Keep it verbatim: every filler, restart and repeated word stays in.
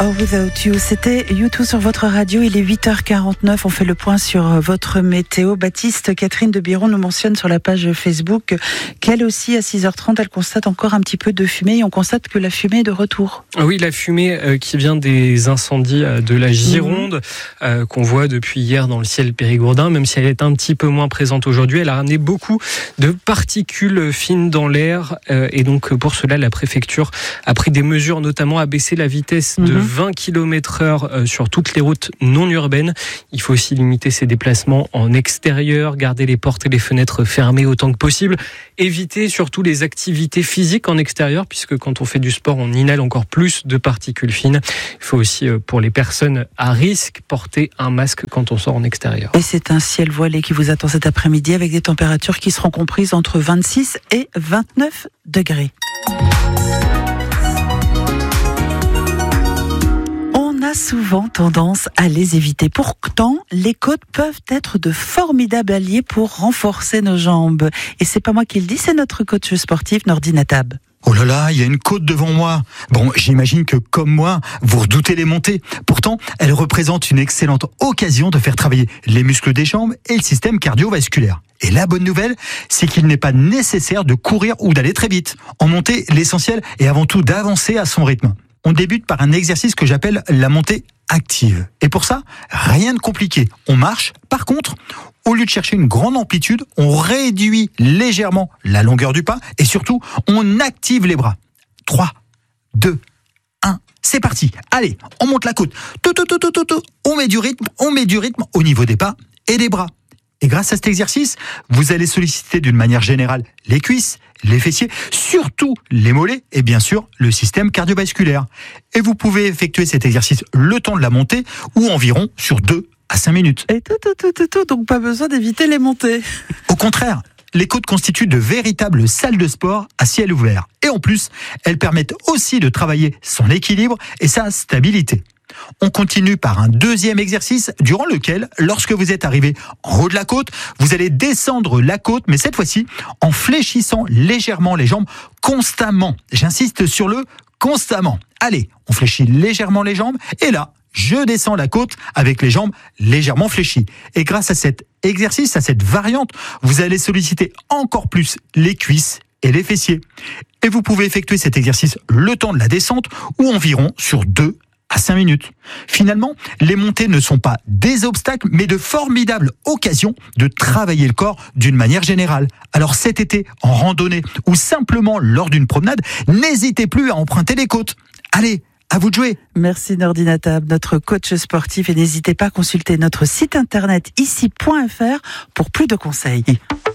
Oh Without You, c'était U deux sur votre radio, il est huit heures quarante-neuf, on fait le point sur votre météo. Baptiste, Catherine de Biron nous mentionne sur la page Facebook qu'elle aussi à six heures trente, elle constate encore un petit peu de fumée et on constate que la fumée est de retour. Oui, la fumée euh, qui vient des incendies euh, de la Gironde mmh. euh, qu'on voit depuis hier dans le ciel périgourdin, même si elle est un petit peu moins présente aujourd'hui, elle a ramené beaucoup de particules fines dans l'air euh, et donc pour cela la préfecture a pris des mesures, notamment à baisser la vitesse de mmh. vingt kilomètres heure sur toutes les routes non urbaines. Il faut aussi limiter ses déplacements en extérieur, garder les portes et les fenêtres fermées autant que possible, éviter surtout les activités physiques en extérieur, puisque quand on fait du sport, on inhale encore plus de particules fines. Il faut aussi, pour les personnes à risque, porter un masque quand on sort en extérieur. Et c'est un ciel voilé qui vous attend cet après-midi avec des températures qui seront comprises entre vingt-six et vingt-neuf degrés. On a souvent tendance à les éviter. Pourtant, les côtes peuvent être de formidables alliés pour renforcer nos jambes. Et c'est pas moi qui le dis, c'est notre coach sportif Nordi Natab. Oh là là, il y a une côte devant moi. Bon, j'imagine que comme moi, vous redoutez les montées. Pourtant, elle représente une excellente occasion de faire travailler les muscles des jambes et le système cardiovasculaire. Et la bonne nouvelle, c'est qu'il n'est pas nécessaire de courir ou d'aller très vite. En montée, l'essentiel est avant tout d'avancer à son rythme. On débute par un exercice que j'appelle la montée active. Et pour ça, rien de compliqué. On marche. Par contre, au lieu de chercher une grande amplitude, on réduit légèrement la longueur du pas et surtout, on active les bras. trois, deux, un, c'est parti. Allez, on monte la côte. Tout, tout, tout, tout, tout, tout. On met du rythme, on met du rythme au niveau des pas et des bras. Et grâce à cet exercice, vous allez solliciter d'une manière générale les cuisses, les fessiers, surtout les mollets et bien sûr le système cardiovasculaire. Et vous pouvez effectuer cet exercice le temps de la montée ou environ sur deux à cinq minutes. Et tout, tout, tout, tout, tout, donc pas besoin d'éviter les montées. Au contraire, les côtes constituent de véritables salles de sport à ciel ouvert. Et en plus, elles permettent aussi de travailler son équilibre et sa stabilité. On continue par un deuxième exercice durant lequel, lorsque vous êtes arrivé en haut de la côte, vous allez descendre la côte, mais cette fois-ci en fléchissant légèrement les jambes constamment. J'insiste sur le constamment. Allez, on fléchit légèrement les jambes et là, je descends la côte avec les jambes légèrement fléchies. Et grâce à cet exercice, à cette variante, vous allez solliciter encore plus les cuisses et les fessiers. Et vous pouvez effectuer cet exercice le temps de la descente ou environ sur deux à cinq minutes. Finalement, les montées ne sont pas des obstacles, mais de formidables occasions de travailler le corps d'une manière générale. Alors cet été, en randonnée ou simplement lors d'une promenade, n'hésitez plus à emprunter les côtes. Allez, à vous de jouer. Merci Nordi Natab, notre coach sportif, et n'hésitez pas à consulter notre site internet ici point f r pour plus de conseils.